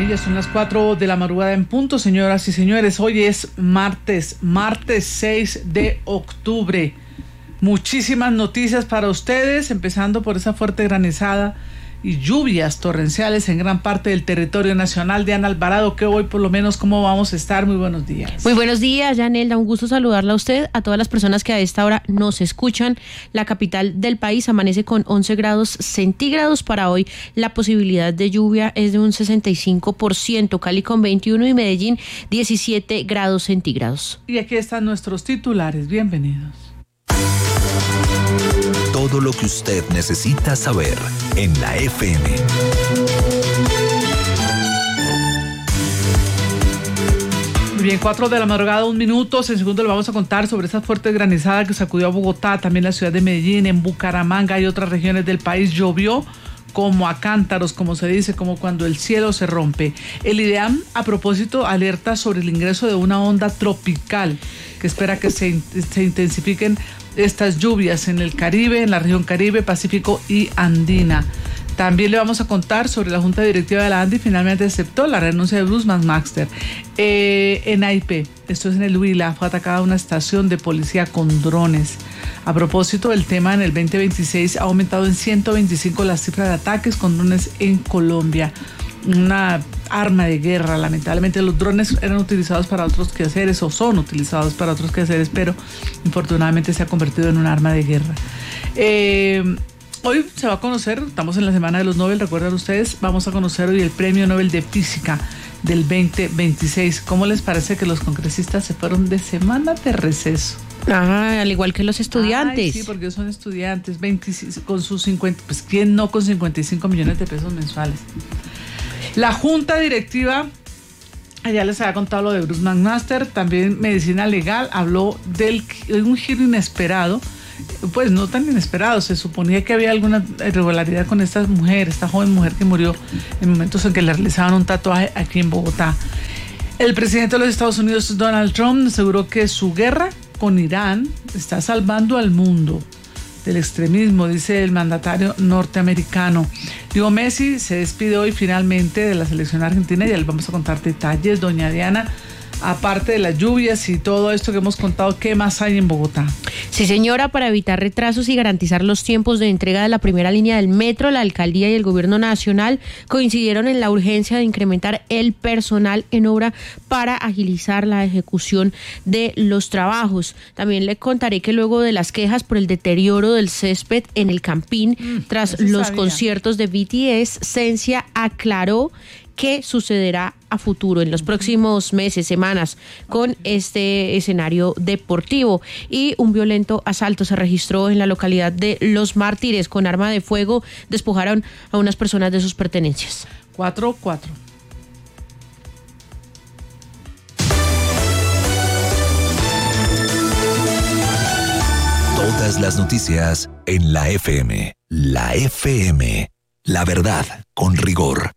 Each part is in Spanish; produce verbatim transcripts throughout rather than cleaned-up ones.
Pinilla, son las cuatro de la madrugada en punto, señoras y señores. Hoy es martes, martes seis de octubre. Muchísimas noticias para ustedes, empezando por esa fuerte granizada y lluvias torrenciales en gran parte del territorio nacional. Diana Alvarado, que hoy por lo menos cómo vamos a estar. Muy buenos días. Muy buenos días, Yanelda, un gusto saludarla a usted, a todas las personas que a esta hora nos escuchan. La capital del país amanece con once grados centígrados para hoy. La posibilidad de lluvia es de un sesenta y cinco por ciento, Cali con veintiuno y Medellín diecisiete grados centígrados. Y aquí están nuestros titulares, bienvenidos. Todo lo que usted necesita saber en la F M. Muy bien, cuatro de la madrugada, un minuto. En segundo le vamos a contar sobre esa fuerte granizada que sacudió a Bogotá, también la ciudad de Medellín, en Bucaramanga y otras regiones del país. Llovió como a cántaros, como se dice, como cuando el cielo se rompe. El IDEAM, a propósito, alerta sobre el ingreso de una onda tropical que espera que se, se intensifiquen estas lluvias en el Caribe, en la región Caribe, Pacífico y Andina. También le vamos a contar sobre la Junta Directiva de la ANDI, finalmente aceptó la renuncia de Bruce McMaster. Eh, en A I P, esto es en el Huila, fue atacada una estación de policía con drones. A propósito, el tema en el veinte veintiséis ha aumentado en ciento veinticinco la cifra de ataques con drones en Colombia. Una arma de guerra, lamentablemente. Los drones eran utilizados para otros quehaceres o son utilizados para otros quehaceres, pero infortunadamente se ha convertido en un arma de guerra. Eh, hoy se va a conocer, estamos en la semana de los Nobel, recuerdan ustedes, vamos a conocer hoy el Premio Nobel de Física del veinte veintiséis. ¿Cómo les parece que los congresistas se fueron de semana de receso? Ah, al igual que los estudiantes. Ay, sí, porque son estudiantes, veintiséis, con sus cincuenta, pues ¿quién no con cincuenta y cinco millones de pesos mensuales? La Junta Directiva, ya les había contado lo de Bruce McMaster, también Medicina Legal habló del, de un giro inesperado, pues no tan inesperado, se suponía que había alguna irregularidad con esta mujer, esta joven mujer que murió en momentos en que le realizaban un tatuaje aquí en Bogotá. El presidente de los Estados Unidos, Donald Trump, aseguró que su guerra con Irán está salvando al mundo del extremismo, dice el mandatario norteamericano. Leo Messi se despide hoy finalmente de la selección argentina y ya les vamos a contar detalles. Doña Diana, aparte de las lluvias y todo esto que hemos contado, ¿qué más hay en Bogotá? Sí, señora, para evitar retrasos y garantizar los tiempos de entrega de la primera línea del metro, la alcaldía y el gobierno nacional coincidieron en la urgencia de incrementar el personal en obra para agilizar la ejecución de los trabajos. También le contaré que luego de las quejas por el deterioro del césped en el Campín, mm, tras los sabía. conciertos de B T S, Scencia aclaró qué sucederá a futuro en los próximos meses, semanas con este escenario deportivo. Y un violento asalto se registró en la localidad de Los Mártires. Con arma de fuego despojaron a unas personas de sus pertenencias. Cuatro, cuatro. Todas las noticias en la F M. La F M. La verdad con rigor.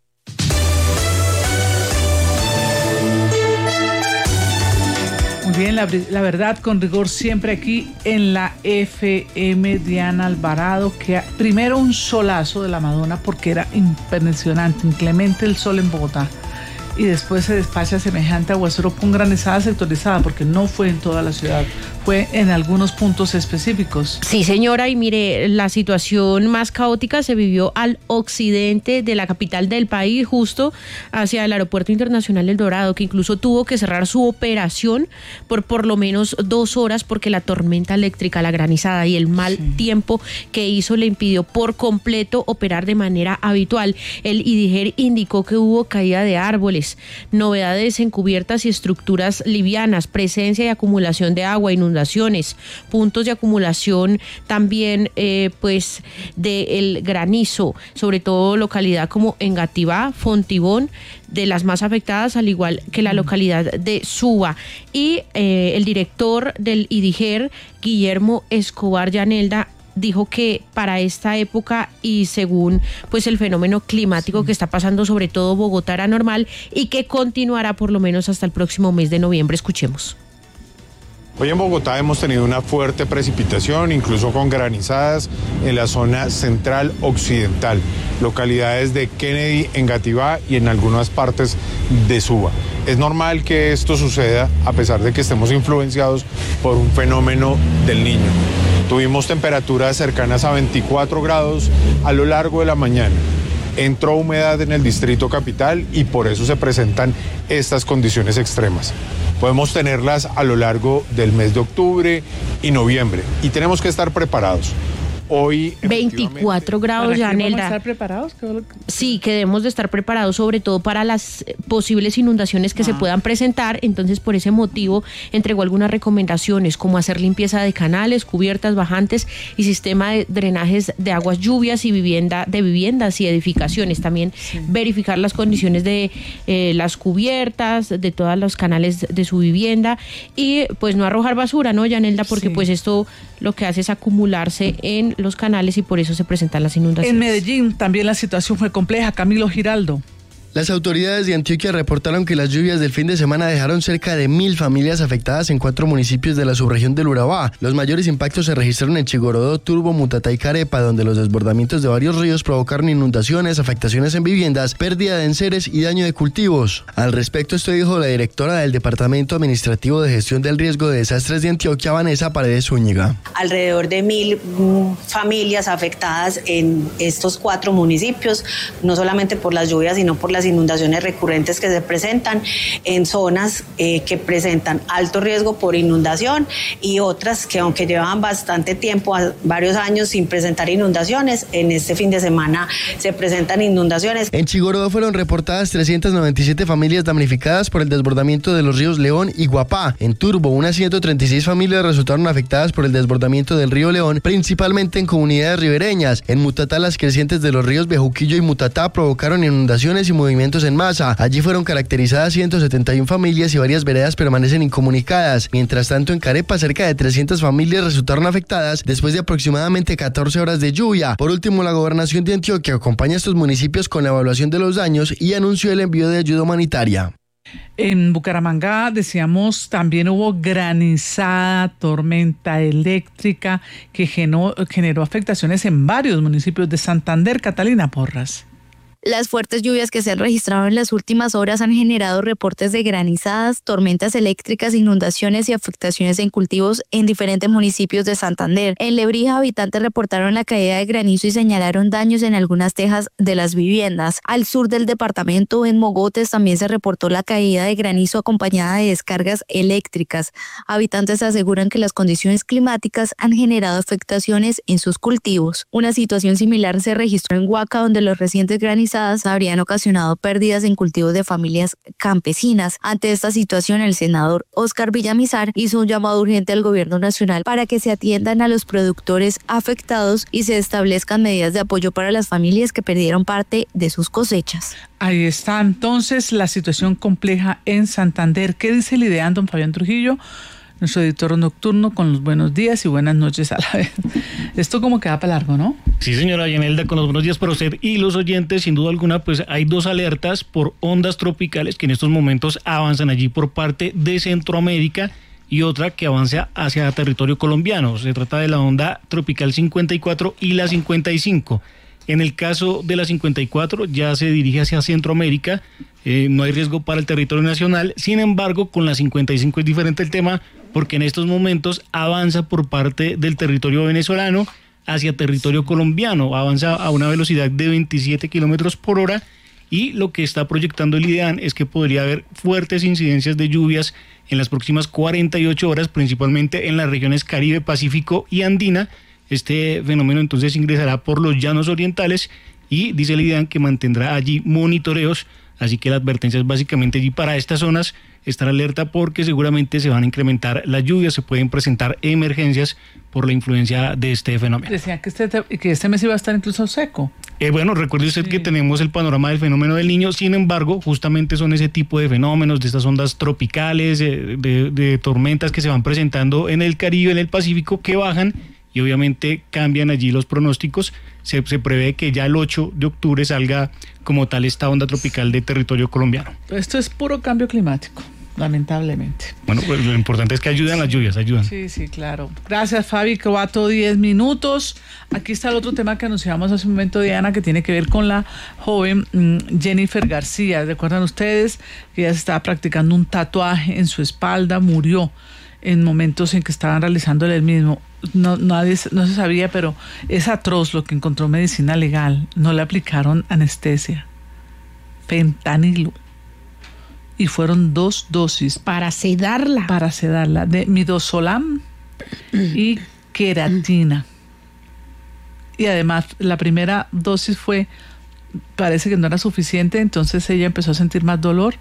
Muy bien, la, la verdad con rigor siempre aquí en la F M. Diana Alvarado, que primero un solazo de la Madonna porque era impresionante, inclemente el sol en Bogotá, y después se despacha semejante aguacero con granizada sectorizada, porque no fue en toda la ciudad, fue en algunos puntos específicos. Sí, señora, y mire, la situación más caótica se vivió al occidente de la capital del país, justo hacia el Aeropuerto Internacional El Dorado, que incluso tuvo que cerrar su operación por por lo menos dos horas porque la tormenta eléctrica, la granizada y el mal sí. tiempo que hizo le impidió por completo operar de manera habitual. El IDIGER indicó que hubo caída de árboles, novedades en cubiertas y estructuras livianas, presencia y acumulación de agua, inundaciones, puntos de acumulación también eh, pues del granizo, sobre todo localidad como Engativá, Fontibón, de las más afectadas, al igual que la localidad de Suba. Y eh, el director del IDIGER, Guillermo Escobar Yanelda, dijo que para esta época y según pues el fenómeno climático sí. que está pasando sobre todo Bogotá era normal y que continuará por lo menos hasta el próximo mes de noviembre. Escuchemos. Hoy en Bogotá hemos tenido una fuerte precipitación, incluso con granizadas en la zona central occidental, localidades de Kennedy, Engativá y en algunas partes de Suba. Es normal que esto suceda a pesar de que estemos influenciados por un fenómeno del Niño. Tuvimos temperaturas cercanas a veinticuatro grados a lo largo de la mañana. Entró humedad en el distrito capital y por eso se presentan estas condiciones extremas. Podemos tenerlas a lo largo del mes de octubre y noviembre y tenemos que estar preparados. Hoy veinticuatro grados, ya, Nelda. ¿Estar preparados? Sí, que debemos de estar preparados sobre todo para las posibles inundaciones que ah. se puedan presentar. Entonces, por ese motivo, entregó algunas recomendaciones como hacer limpieza de canales, cubiertas, bajantes y sistema de drenajes de aguas lluvias y vivienda de viviendas y edificaciones. También sí. verificar las condiciones de eh, las cubiertas, de todos los canales de su vivienda y pues no arrojar basura, ¿no, Yanelda? Porque sí. pues esto lo que hace es acumularse en los canales y por eso se presentan las inundaciones. En Medellín también la situación fue compleja. Camilo Giraldo. Las autoridades de Antioquia reportaron que las lluvias del fin de semana dejaron cerca de mil familias afectadas en cuatro municipios de la subregión del Urabá. Los mayores impactos se registraron en Chigorodó, Turbo, Mutatá y Carepa, donde los desbordamientos de varios ríos provocaron inundaciones, afectaciones en viviendas, pérdida de enseres y daño de cultivos. Al respecto, esto dijo la directora del Departamento Administrativo de Gestión del Riesgo de Desastres de Antioquia, Vanessa Paredes Zúñiga. Alrededor de mil mm, familias afectadas en estos cuatro municipios, no solamente por las lluvias, sino por las inundaciones recurrentes que se presentan en zonas eh, que presentan alto riesgo por inundación y otras que aunque llevan bastante tiempo, varios años sin presentar inundaciones, en este fin de semana se presentan inundaciones. En Chigorodó fueron reportadas trescientas noventa y siete familias damnificadas por el desbordamiento de los ríos León y Guapá. En Turbo, unas ciento treinta y seis familias resultaron afectadas por el desbordamiento del río León, principalmente en comunidades ribereñas. En Mutatá, las crecientes de los ríos Bejuquillo y Mutatá provocaron inundaciones y movimientos en masa. Allí fueron caracterizadas ciento setenta y una familias y varias veredas permanecen incomunicadas. Mientras tanto, en Carepa, cerca de trescientas familias resultaron afectadas después de aproximadamente catorce horas de lluvia. Por último, la Gobernación de Antioquia acompaña a estos municipios con la evaluación de los daños y anunció el envío de ayuda humanitaria. En Bucaramanga, decíamos, también hubo granizada, tormenta eléctrica que generó, generó afectaciones en varios municipios de Santander. Catalina Porras. Las fuertes lluvias que se han registrado en las últimas horas han generado reportes de granizadas, tormentas eléctricas, inundaciones y afectaciones en cultivos en diferentes municipios de Santander. En Lebrija, habitantes reportaron la caída de granizo y señalaron daños en algunas tejas de las viviendas. Al sur del departamento, en Mogotes, también se reportó la caída de granizo acompañada de descargas eléctricas. Habitantes aseguran que las condiciones climáticas han generado afectaciones en sus cultivos. Una situación similar se registró en Huaca, donde los recientes granizados habrían ocasionado pérdidas en cultivos de familias campesinas. Ante esta situación, el senador Óscar Villamizar hizo un llamado urgente al gobierno nacional para que se atiendan a los productores afectados y se establezcan medidas de apoyo para las familias que perdieron parte de sus cosechas. Ahí está entonces la situación compleja en Santander. ¿Qué dice el ideán don Fabián Trujillo, nuestro editor nocturno, con los buenos días y buenas noches a la vez? Esto como queda para largo, ¿no? Sí, señora Yanelda, con los buenos días para usted y los oyentes. Sin duda alguna, pues hay dos alertas por ondas tropicales que en estos momentos avanzan allí por parte de Centroamérica y otra que avanza hacia territorio colombiano. Se trata de la onda tropical cincuenta y cuatro y la cincuenta y cinco. En el caso de la cincuenta y cuatro ya se dirige hacia Centroamérica, eh, no hay riesgo para el territorio nacional. Sin embargo, con la cincuenta y cinco es diferente el tema porque en estos momentos avanza por parte del territorio venezolano hacia territorio colombiano, avanza a una velocidad de veintisiete kilómetros por hora y lo que está proyectando el IDEAN es que podría haber fuertes incidencias de lluvias en las próximas cuarenta y ocho horas, principalmente en las regiones Caribe, Pacífico y Andina. Este fenómeno entonces ingresará por los llanos orientales y dice el IDEAN que mantendrá allí monitoreos, así que la advertencia es básicamente allí para estas zonas estar alerta porque seguramente se van a incrementar las lluvias, se pueden presentar emergencias por la influencia de este fenómeno. Decían que este, que este mes iba a estar incluso seco. Eh, bueno, recuerde usted sí. que tenemos el panorama del fenómeno del Niño, sin embargo, justamente son ese tipo de fenómenos, de estas ondas tropicales, de, de, de tormentas que se van presentando en el Caribe, en el Pacífico, que bajan y obviamente cambian allí los pronósticos. Se, se prevé que ya el ocho de octubre salga como tal esta onda tropical de territorio colombiano. Esto es puro cambio climático. lamentablemente. Bueno, pues lo importante es que ayudan las lluvias, ayudan. Sí, sí, claro. Gracias, Fabi. Cuatro, diez minutos. Aquí está el otro tema que anunciamos hace un momento, Diana, que tiene que ver con la joven mmm, Jennifer García. ¿Recuerdan ustedes que ella se estaba practicando un tatuaje en su espalda? Murió en momentos en que estaban realizándole el mismo. No, nadie, no se sabía, pero es atroz lo que encontró medicina legal. No le aplicaron anestesia. Fentanilo. Y fueron dos dosis. Para sedarla. Para sedarla. De midazolam y queratina. Y además, la primera dosis fue, parece que no era suficiente, entonces ella empezó a sentir más dolor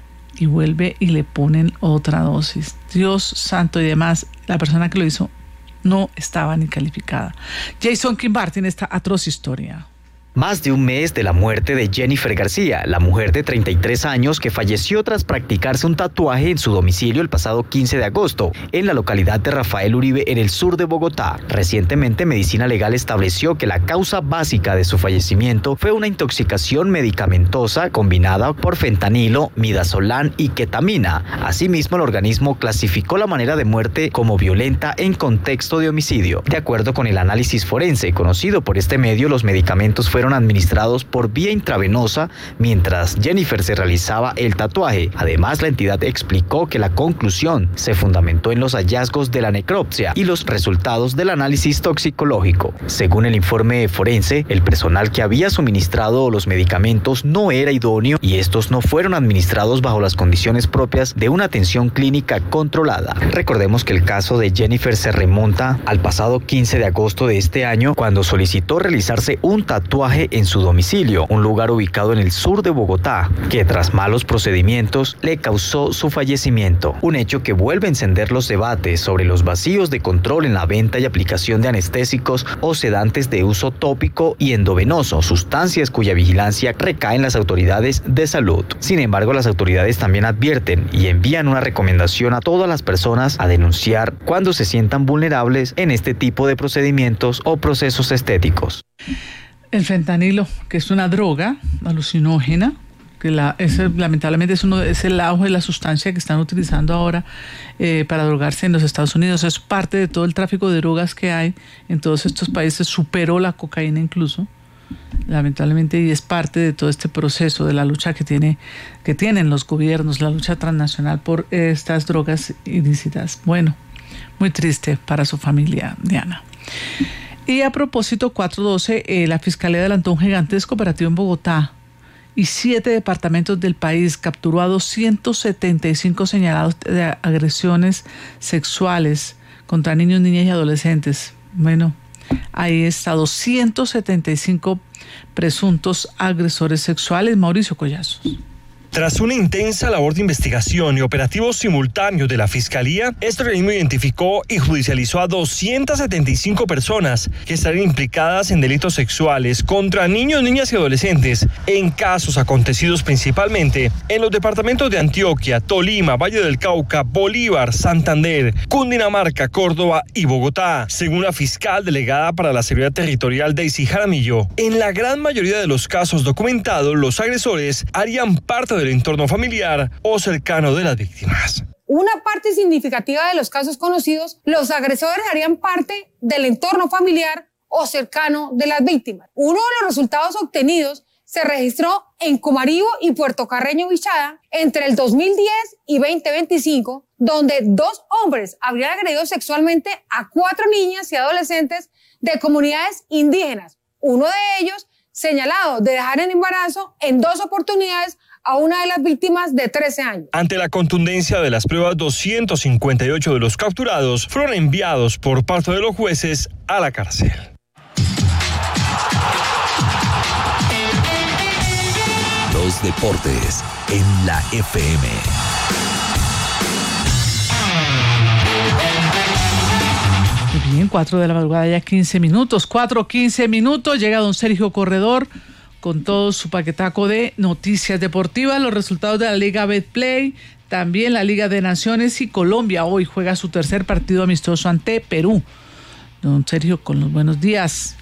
y vuelve y le ponen otra dosis. Dios santo, y además, la persona que lo hizo no estaba ni calificada. Jason Kimbar tiene esta atroz historia. Más de un mes de la muerte de Jennifer García, la mujer de treinta y tres años que falleció tras practicarse un tatuaje en su domicilio el pasado quince de agosto, en la localidad de Rafael Uribe, en el sur de Bogotá. Recientemente, Medicina Legal estableció que la causa básica de su fallecimiento fue una intoxicación medicamentosa combinada por fentanilo, midazolam y ketamina. Asimismo, el organismo clasificó la manera de muerte como violenta en contexto de homicidio. De acuerdo con el análisis forense conocido por este medio, los medicamentos fueron fueron administrados por vía intravenosa mientras Jennifer se realizaba el tatuaje. Además, la entidad explicó que la conclusión se fundamentó en los hallazgos de la necropsia y los resultados del análisis toxicológico. Según el informe forense, el personal que había suministrado los medicamentos no era idóneo y estos no fueron administrados bajo las condiciones propias de una atención clínica controlada. Recordemos que el caso de Jennifer se remonta al pasado quince de agosto de este año, cuando solicitó realizarse un tatuaje en su domicilio, un lugar ubicado en el sur de Bogotá, que tras malos procedimientos le causó su fallecimiento. Un hecho que vuelve a encender los debates sobre los vacíos de control en la venta y aplicación de anestésicos o sedantes de uso tópico y endovenoso, sustancias cuya vigilancia recae en las autoridades de salud. Sin embargo, las autoridades también advierten y envían una recomendación a todas las personas a denunciar cuando se sientan vulnerables en este tipo de procedimientos o procesos estéticos. El fentanilo, que es una droga alucinógena, que la, es, lamentablemente es, uno, es el auge de la sustancia que están utilizando ahora eh, para drogarse en los Estados Unidos. Es parte de todo el tráfico de drogas que hay en todos estos países, superó la cocaína incluso, lamentablemente, y es parte de todo este proceso de la lucha que, tiene, que tienen los gobiernos, la lucha transnacional por estas drogas ilícitas. Bueno, muy triste para su familia, Diana. Y a propósito, cuatro doce, eh, la Fiscalía adelantó un gigantesco operativo en Bogotá y siete departamentos del país. Capturó a doscientos setenta y cinco señalados de agresiones sexuales contra niños, niñas y adolescentes. Bueno, ahí está, doscientos setenta y cinco presuntos agresores sexuales. Mauricio Collazos. Tras una intensa labor de investigación y operativos simultáneos de la Fiscalía, este organismo identificó y judicializó a doscientas setenta y cinco personas que estarían implicadas en delitos sexuales contra niños, niñas y adolescentes en casos acontecidos principalmente en los departamentos de Antioquia, Tolima, Valle del Cauca, Bolívar, Santander, Cundinamarca, Córdoba y Bogotá. Según la fiscal delegada para la Seguridad Territorial, Daisy Jaramillo, en la gran mayoría de los casos documentados, los agresores harían parte de del entorno familiar o cercano de las víctimas. Una parte significativa de los casos conocidos, los agresores harían parte del entorno familiar o cercano de las víctimas. Uno de los resultados obtenidos se registró en Comaribo y Puerto Carreño, Bichada, entre el dos mil diez y veinte veinticinco, donde dos hombres habrían agredido sexualmente a cuatro niñas y adolescentes de comunidades indígenas. Uno de ellos señalado de dejar en embarazo en dos oportunidades a una de las víctimas de trece años. Ante la contundencia de las pruebas, doscientos cincuenta y ocho de los capturados fueron enviados por parte de los jueces a la cárcel. Los deportes en la F M. Bien, cuatro de la madrugada, ya quince minutos, cuatro, quince minutos, llega don Sergio Corredor con todo su paquetaco de noticias deportivas, los resultados de la Liga Betplay, también la Liga de Naciones, y Colombia hoy juega su tercer partido amistoso ante Perú. Don Sergio, con los buenos días.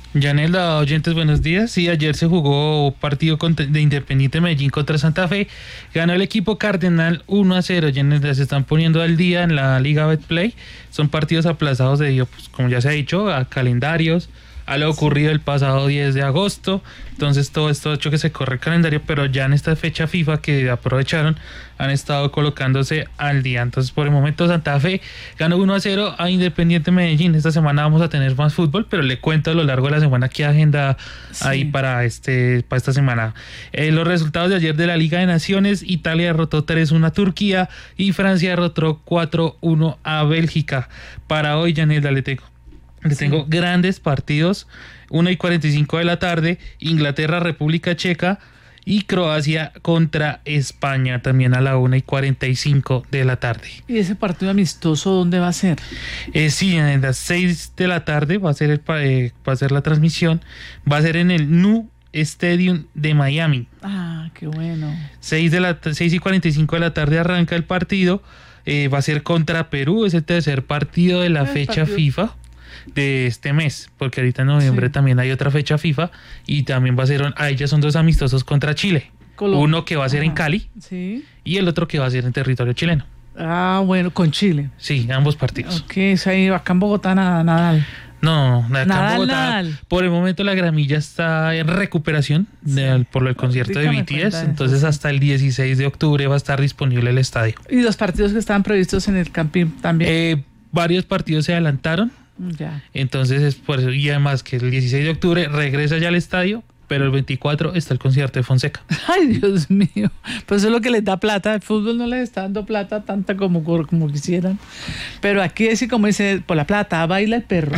Yanela, oyentes, buenos días. Sí, ayer se jugó partido contra, de Independiente Medellín contra Santa Fe. Ganó el equipo Cardenal uno a cero. Yanela, se están poniendo al día en la Liga Betplay. Son partidos aplazados debido, pues, como ya se ha dicho, a calendarios, a lo ocurrido el pasado diez de agosto. Entonces todo esto ha hecho que se corre el calendario, pero ya en esta fecha FIFA que aprovecharon han estado colocándose al día. Entonces por el momento Santa Fe ganó uno a cero a Independiente Medellín. Esta semana vamos a tener más fútbol, pero le cuento a lo largo de la semana qué agenda sí. hay para este para esta semana. Eh, los resultados de ayer de la Liga de Naciones: Italia derrotó tres uno a Turquía y Francia derrotó cuatro uno a Bélgica. Para hoy, Yanelda, le tengo Le tengo sí. grandes partidos, una y cuarenta y cinco de la tarde, Inglaterra, República Checa y Croacia contra España, también a la una y cuarenta y cinco de la tarde. ¿Y ese partido amistoso dónde va a ser? Eh, sí, en las seis de la tarde va a ser, el, eh, va a ser la transmisión, va a ser en el N U Stadium de Miami. Ah, qué bueno. seis y cuarenta y cinco de la tarde arranca el partido, eh, va a ser contra Perú, es el tercer partido de la el fecha partido. FIFA de este mes, porque ahorita en noviembre sí. también hay otra fecha FIFA y también va a ser, ahí ya son dos amistosos contra Chile, Colombia. Uno que va a ser en Cali sí. y el otro que va a ser en territorio chileno. Ah, bueno, con Chile. Sí, ambos partidos. Ok, eso ahí, acá en Bogotá nada, Nadal. No, acá Nadal, en Bogotá, Nadal. Por el momento la gramilla está en recuperación sí. de, por el concierto de B T S, entonces hasta el dieciséis de octubre va a estar disponible el estadio. ¿Y los partidos que estaban previstos en el Campín también? Eh, varios partidos se adelantaron. Ya. Entonces es por eso, y además que el dieciséis de octubre regresa ya al estadio, pero el veinticuatro está el concierto de Fonseca. Ay, Dios mío, pues eso es lo que les da plata. El fútbol no les está dando plata tanta como, como quisieran, pero aquí es como dice, por la plata baila el perro.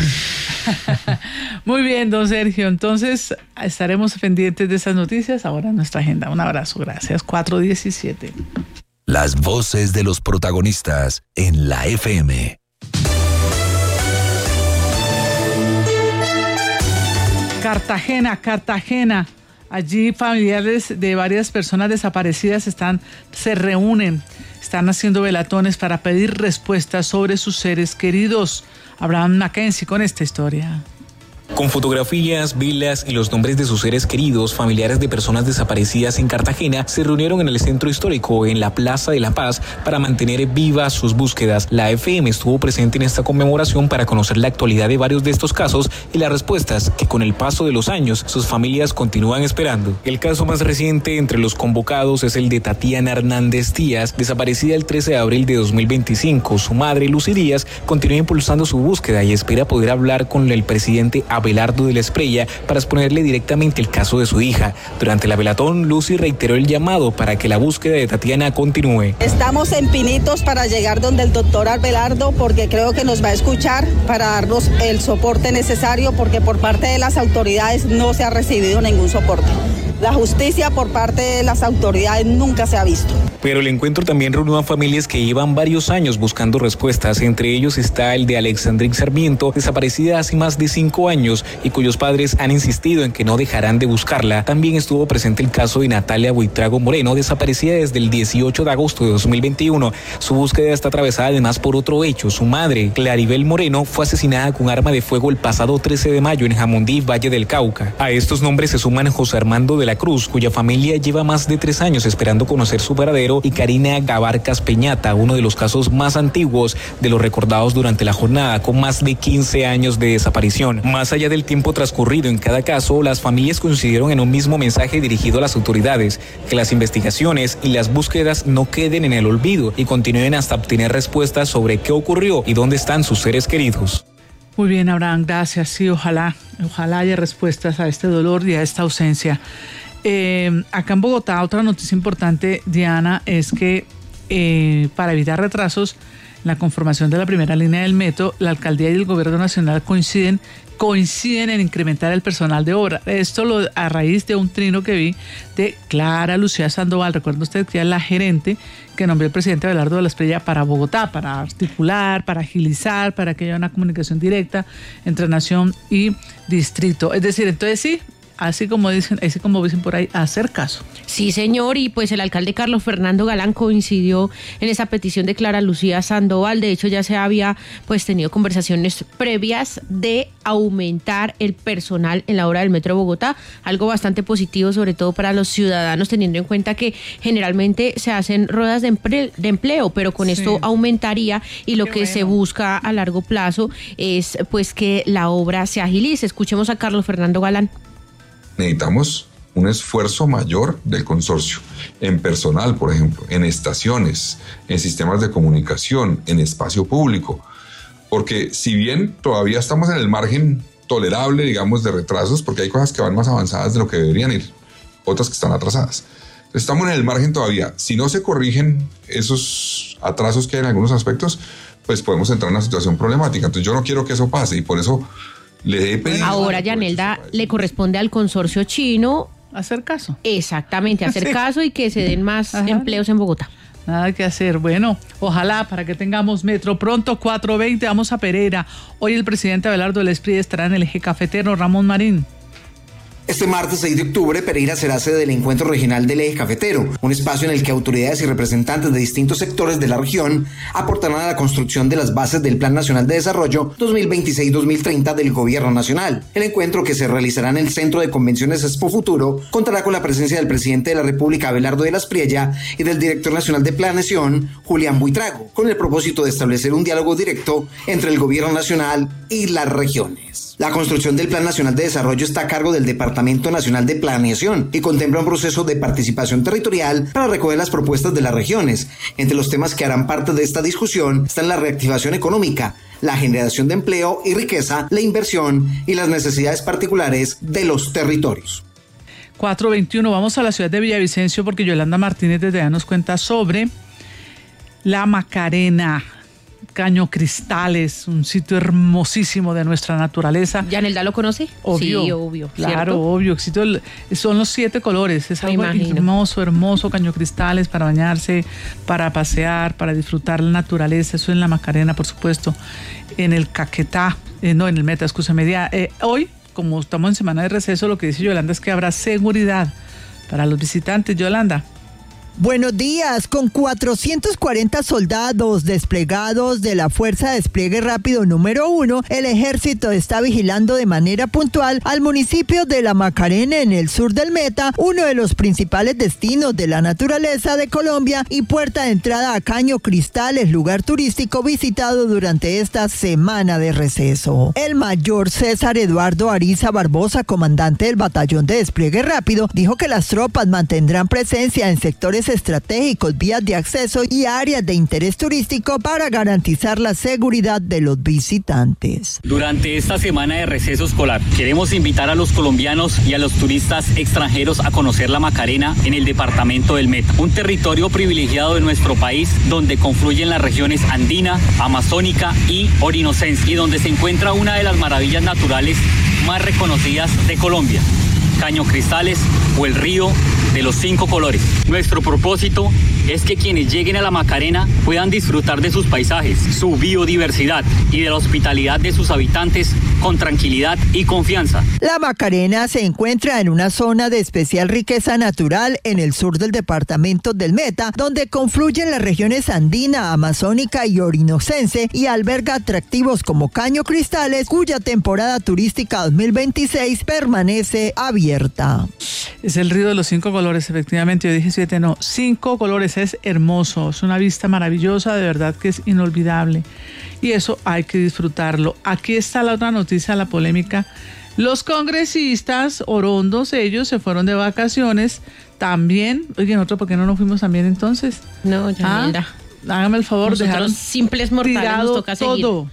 Muy bien, don Sergio, entonces estaremos pendientes de esas noticias ahora en nuestra agenda. Un abrazo, gracias. cuatro diecisiete. Las voces de los protagonistas en la F M. Cartagena, Cartagena. Allí familiares de varias personas desaparecidas están, se reúnen, están haciendo velatones para pedir respuestas sobre sus seres queridos. Abraham Mackenzie con esta historia. Con fotografías, velas y los nombres de sus seres queridos, familiares de personas desaparecidas en Cartagena se reunieron en el centro histórico, en la Plaza de la Paz, para mantener vivas sus búsquedas. La F M estuvo presente en esta conmemoración para conocer la actualidad de varios de estos casos y las respuestas que con el paso de los años sus familias continúan esperando. El caso más reciente entre los convocados es el de Tatiana Hernández Díaz, desaparecida el trece de abril de dos mil veinticinco. Su madre, Lucy Díaz, continúa impulsando su búsqueda y espera poder hablar con el presidente Abelardo de la Espriella para exponerle directamente el caso de su hija. Durante la velatón, Lucy reiteró el llamado para que la búsqueda de Tatiana continúe. Estamos en Pinitos para llegar donde el doctor Abelardo, porque creo que nos va a escuchar para darnos el soporte necesario, porque por parte de las autoridades no se ha recibido ningún soporte. La justicia por parte de las autoridades nunca se ha visto. Pero el encuentro también reunió a familias que llevan varios años buscando respuestas. Entre ellos está el de Alexandrín Sarmiento, desaparecida hace más de cinco años y cuyos padres han insistido en que no dejarán de buscarla. También estuvo presente el caso de Natalia Buitrago Moreno, desaparecida desde el dieciocho de agosto de dos mil veintiuno. Su búsqueda está atravesada además por otro hecho. Su madre, Claribel Moreno, fue asesinada con arma de fuego el pasado trece de mayo en Jamundí, Valle del Cauca. A estos nombres se suman José Armando de la Cruz, cuya familia lleva más de tres años esperando conocer su paradero, y Karina Gabarcas Peñata, uno de los casos más antiguos de los recordados durante la jornada, con más de quince años de desaparición. Más allá del tiempo transcurrido en cada caso, las familias coincidieron en un mismo mensaje dirigido a las autoridades: que las investigaciones y las búsquedas no queden en el olvido y continúen hasta obtener respuestas sobre qué ocurrió y dónde están sus seres queridos. Muy bien, Abraham, gracias. Sí, ojalá, ojalá haya respuestas a este dolor y a esta ausencia. Eh, acá en Bogotá, otra noticia importante, Diana, es que eh, para evitar retrasos en la conformación de la primera línea del metro, la alcaldía y el gobierno nacional coinciden coinciden en incrementar el personal de obra. Esto lo, a raíz de un trino que vi de Clara Lucía Sandoval. Recuerda usted que es la gerente que nombró el presidente Abelardo de la Espriella para Bogotá, para articular, para agilizar, para que haya una comunicación directa entre nación y distrito. Es decir, entonces sí, así como dicen, así como dicen por ahí, hacer caso. Sí, señor, y pues el alcalde Carlos Fernando Galán coincidió en esa petición de Clara Lucía Sandoval. De hecho, ya se había pues tenido conversaciones previas de aumentar el personal en la obra del Metro de Bogotá, algo bastante positivo, sobre todo para los ciudadanos, teniendo en cuenta que generalmente se hacen ruedas de empleo, de empleo pero con sí. esto aumentaría, y lo Qué que bueno. se busca a largo plazo es pues que la obra se agilice. Escuchemos a Carlos Fernando Galán. Necesitamos un esfuerzo mayor del consorcio, en personal, por ejemplo, en estaciones, en sistemas de comunicación, en espacio público, porque si bien todavía estamos en el margen tolerable, digamos, de retrasos, porque hay cosas que van más avanzadas de lo que deberían ir, otras que están atrasadas. Estamos en el margen todavía. Si no se corrigen esos atrasos que hay en algunos aspectos, pues podemos entrar en una situación problemática. Entonces yo no quiero que eso pase, y por eso le he pedido... Ahora, Yanelda, le corresponde al consorcio chino hacer caso. Exactamente, hacer sí. caso y que se den más Ajá. empleos en Bogotá. Nada que hacer. Bueno, ojalá para que tengamos metro pronto. Cuatro veinte, vamos a Pereira. Hoy el presidente Abelardo del Esprit estará en el eje cafetero. Ramón Marín. Este martes seis de octubre, Pereira será sede del encuentro regional del eje cafetero, un espacio en el que autoridades y representantes de distintos sectores de la región aportarán a la construcción de las bases del Plan Nacional de Desarrollo dos mil veintiséis dos mil treinta del Gobierno Nacional. El encuentro, que se realizará en el Centro de Convenciones Expo Futuro, contará con la presencia del presidente de la República, Abelardo de las Priella, y del director nacional de Planeación, Julián Buitrago, con el propósito de establecer un diálogo directo entre el Gobierno Nacional y las regiones. La construcción del Plan Nacional de Desarrollo está a cargo del Departamento Nacional de Planeación y contempla un proceso de participación territorial para recoger las propuestas de las regiones. Entre los temas que harán parte de esta discusión están la reactivación económica, la generación de empleo y riqueza, la inversión y las necesidades particulares de los territorios. cuatro veintiuno, vamos a la ciudad de Villavicencio porque Yolanda Martínez desde allá nos cuenta sobre la Macarena. Caño Cristales, un sitio hermosísimo de nuestra naturaleza. ¿Yanelda lo conoce? Obvio, sí, obvio. Claro, ¿cierto? obvio. Son los siete colores. Es algo hermoso, hermoso. Caño Cristales para bañarse, para pasear, para disfrutar la naturaleza. Eso en la Macarena, por supuesto. En el Caquetá, eh, no, en el Meta, escúchame. Eh, hoy, como estamos en semana de receso, lo que dice Yolanda es que habrá seguridad para los visitantes. Yolanda. Buenos días, con cuatrocientos cuarenta soldados desplegados de la Fuerza de Despliegue Rápido número uno, el ejército está vigilando de manera puntual al municipio de La Macarena en el sur del Meta, uno de los principales destinos de la naturaleza de Colombia y puerta de entrada a Caño Cristales, lugar turístico visitado durante esta semana de receso. El mayor César Eduardo Ariza Barbosa, comandante del Batallón de Despliegue Rápido, dijo que las tropas mantendrán presencia en sectores estratégicos, vías de acceso y áreas de interés turístico para garantizar la seguridad de los visitantes. Durante esta semana de receso escolar, queremos invitar a los colombianos y a los turistas extranjeros a conocer la Macarena en el departamento del Meta, un territorio privilegiado de nuestro país donde confluyen las regiones andina, amazónica y orinocense, y donde se encuentra una de las maravillas naturales más reconocidas de Colombia, Caño Cristales, o el río de los cinco colores. Nuestro propósito es que quienes lleguen a la Macarena puedan disfrutar de sus paisajes, su biodiversidad y de la hospitalidad de sus habitantes con tranquilidad y confianza. La Macarena se encuentra en una zona de especial riqueza natural en el sur del departamento del Meta, donde confluyen las regiones andina, amazónica y orinocense, y alberga atractivos como Caño Cristales, cuya temporada turística dos mil veintiséis permanece abierta. Es el río de los cinco colores, efectivamente. Yo dije siete, no, cinco colores. Es hermoso, es una vista maravillosa, de verdad que es inolvidable. Y eso hay que disfrutarlo. Aquí está la otra noticia, la polémica. Los congresistas orondos, ellos se fueron de vacaciones también. Oigan, otro, ¿por qué no nos fuimos también entonces? No, ya mira. ¿Ah? Hágame el favor, nosotros dejaron simples mortales nos toca seguir. Todo.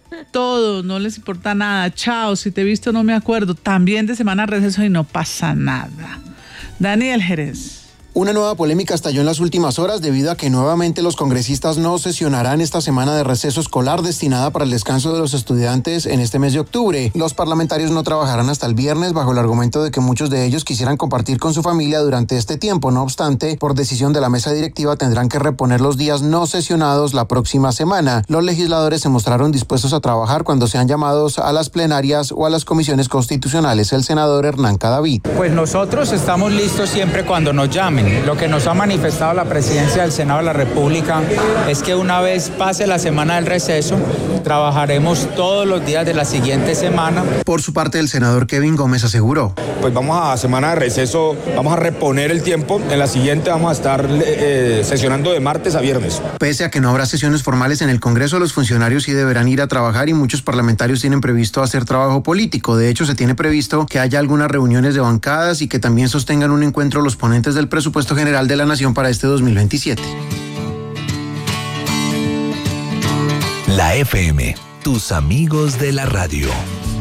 Todo, no les importa nada. Chao, si te he visto no me acuerdo. También de semana de receso y no pasa nada. Daniel Jerez. Una nueva polémica estalló en las últimas horas debido a que nuevamente los congresistas no sesionarán esta semana de receso escolar destinada para el descanso de los estudiantes en este mes de octubre. Los parlamentarios no trabajarán hasta el viernes bajo el argumento de que muchos de ellos quisieran compartir con su familia durante este tiempo. No obstante, por decisión de la mesa directiva tendrán que reponer los días no sesionados la próxima semana. Los legisladores se mostraron dispuestos a trabajar cuando sean llamados a las plenarias o a las comisiones constitucionales. El senador Hernán Cadavid. Pues nosotros estamos listos siempre cuando nos llamen. Lo que nos ha manifestado la presidencia del Senado de la República es que una vez pase la semana del receso, trabajaremos todos los días de la siguiente semana. Por su parte, el senador Kevin Gómez aseguró. Pues vamos a semana de receso, vamos a reponer el tiempo. En la siguiente vamos a estar eh, sesionando de martes a viernes. Pese a que no habrá sesiones formales en el Congreso, los funcionarios sí deberán ir a trabajar y muchos parlamentarios tienen previsto hacer trabajo político. De hecho, se tiene previsto que haya algunas reuniones de bancadas y que también sostengan un encuentro los ponentes del presupuesto general de la Nación para este dos mil veintisiete. La F M, tus amigos de la radio.